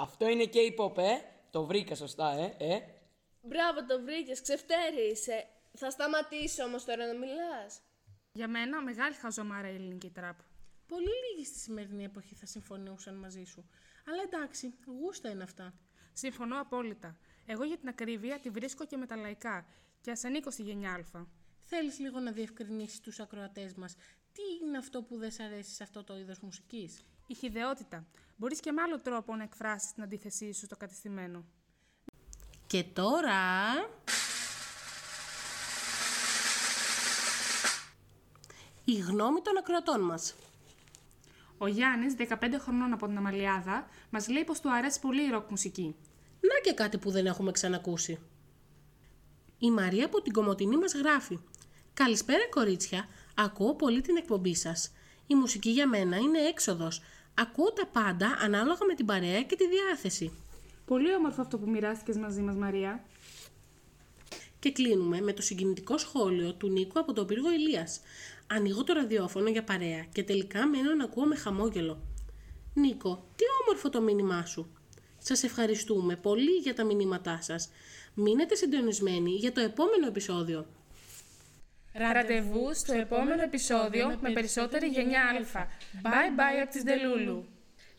Αυτό είναι K-pop, Το βρήκα σωστά, Μπράβο, το βρήκες, ξεφτέρης. Θα σταματήσω όμως τώρα να μιλάς. Για μένα, μεγάλη χαζομάρα η ελληνική τραπ. Πολύ λίγοι στη σημερινή εποχή θα συμφωνούσαν μαζί σου. Αλλά εντάξει, γούστα είναι αυτά. Συμφωνώ απόλυτα. Εγώ για την ακρίβεια τη βρίσκω και με τα λαϊκά, και ας ανήκω στη γενιά Α. Θέλεις λίγο να διευκρινίσεις τους ακροατές μας τι είναι αυτό που δεν σ' αρέσει σε αυτό το είδος μουσικής? Η χυδαιότητα. Μπορείς και με άλλο τρόπο να εκφράσεις την αντίθεσή σου στο κατεστημένο. Και τώρα... η γνώμη των ακροατών μας. Ο Γιάννης, 15 χρονών από την Αμαλιάδα, μας λέει πως του αρέσει πολύ η ροκ μουσική. Να και κάτι που δεν έχουμε ξανακούσει. Η Μαρία από την Κομοτηνή μας γράφει: «Καλησπέρα κορίτσια, ακούω πολύ την εκπομπή σας. Η μουσική για μένα είναι έξοδος. Ακούω τα πάντα ανάλογα με την παρέα και τη διάθεση». Πολύ όμορφο αυτό που μοιράστηκες μαζί μας, Μαρία. Και κλείνουμε με το συγκινητικό σχόλιο του Νίκου από τον πύργο Ηλίας. «Ανοίγω το ραδιόφωνο για παρέα και τελικά μένω να ακούω με χαμόγελο». Νίκο, τι όμορφο το μήνυμά σου. Σας ευχαριστούμε πολύ για τα μηνύματά σας. Μείνετε συντονισμένοι για το επόμενο επεισόδιο. Ραντεβού στο επόμενο επεισόδιο με περισσότερη γενιά Α. Bye bye από τις Δελούλου.